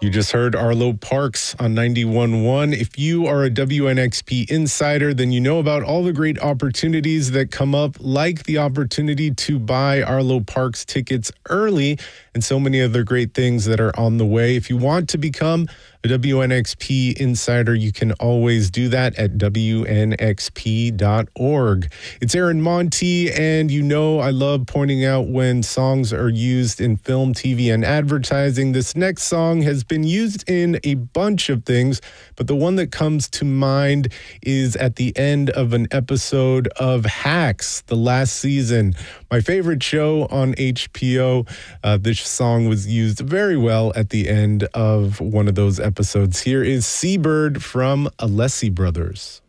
You just heard Arlo Parks on 91.1. If you are a WNXP insider, then you know about all the great opportunities that come up, like the opportunity to buy Arlo Parks tickets early and so many other great things that are on the way. If you want to become a WNXP insider, you can always do that at WNXP.org. It's Aaron Monty, and you know I love pointing out when songs are used in film, TV, and advertising. This next song has been used in a bunch of things, but the one that comes to mind is at the end of an episode of Hacks, the last season. My favorite show on HBO. This song was used very well at the end of one of those episodes. Here is Seabird from Alessi Brothers.